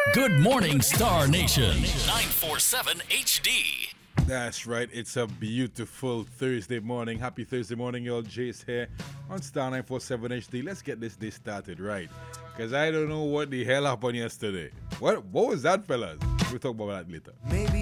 Good morning, Star Nation. 947 HD. That's right. It's a beautiful Thursday morning. Happy Thursday morning, y'all. Jace here on Star 947 HD. Let's get this day started right. Because I don't know what the hell happened yesterday. What was that, fellas? We'll talk about that later. Maybe